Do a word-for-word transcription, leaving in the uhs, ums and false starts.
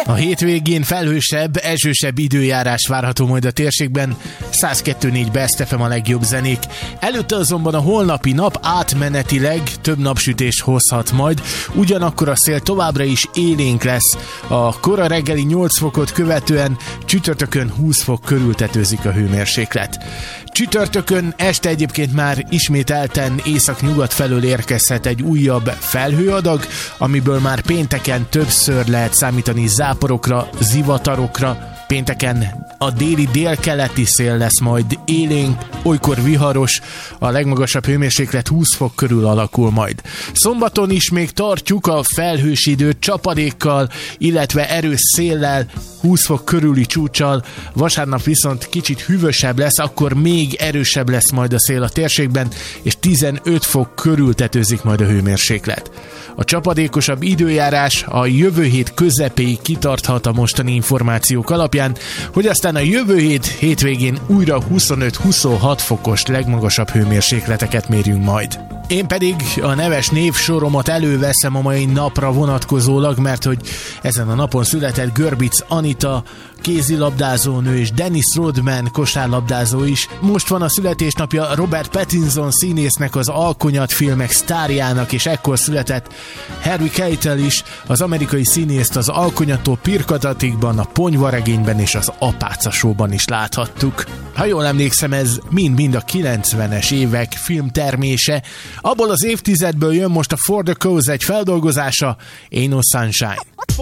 A hétvégén felhősebb, esősebb időjárás várható majd a térségben, száz kettő négy Best ef em a legjobb zenék. Előtte azonban a holnapi nap átmenetileg több napsütés hozhat majd, ugyanakkor a szél továbbra is élénk lesz. A kora reggeli nyolc fokot követően csütörtökön húsz fok körül tetőzik a hőmérséklet. Csütörtökön este egyébként már ismételten észak-nyugat felől érkezhet egy újabb felhőadag, amiből már pénteken többször lehet számítani záporokra, zivatarokra. Pénteken a déli délkeleti szél lesz majd élénk, olykor viharos, a legmagasabb hőmérséklet húsz fok körül alakul majd. Szombaton is még tartjuk a felhős időt csapadékkal, illetve erős széllel, húsz fok körüli csúccsal, vasárnap viszont kicsit hűvösebb lesz, akkor még erősebb lesz majd a szél a térségben, és tizenöt fok körül tetőzik majd a hőmérséklet. A csapadékosabb időjárás a jövő hét közepéig kitarthat a mostani információk alapján, hogy aztán a jövő hét hétvégén újra huszonöt-huszonhat fokos legmagasabb hőmérsékleteket mérjünk majd. Én pedig a neves névsoromat előveszem a mai napra vonatkozólag, mert hogy ezen a napon született Görbic Anita, kézilabdázónő és Dennis Rodman kosárlabdázó is. Most van a születésnapja Robert Pattinson színésznek, az Alkonyat filmek sztárjának, és ekkor született Harvey Keitel is, az amerikai színészt az Alkonyattól Pirkadatikban, a Ponyvaregényben és az Apáca Showban is láthattuk. Ha jól emlékszem, ez mind-mind a kilencvenes évek filmtermése. Abból az évtizedből jön most a For the Cause egy feldolgozása, Ain't No Sunshine.